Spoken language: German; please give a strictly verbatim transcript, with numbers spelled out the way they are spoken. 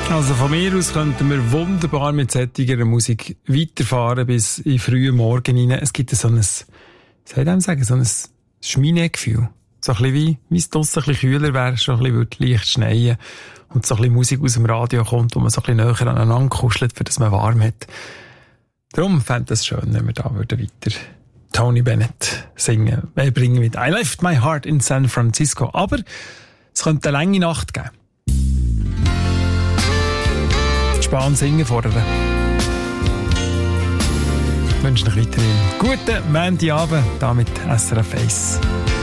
Also von mir aus könnten wir wunderbar mit solcher Musik weiterfahren bis in frühen Morgen hinein. Es gibt so ein, soll ich dem sagen, so ein Schminegefühl. So ein bisschen wie, wie es draussen ein bisschen kühler wäre, schon ein bisschen würde leicht schneien und so ein bisschen Musik aus dem Radio kommt, wo man so ein bisschen näher aneinander kuschelt, für das man warm hat. Darum fände ich es schön, wenn wir da würden weiter Tony Bennett singen, äh, bringen mit I Left My Heart in San Francisco. Aber es könnte eine lange Nacht geben. Spannend singen fordern. Ich wünsche euch weiterhin guten Montagabend hier mit S R F eins.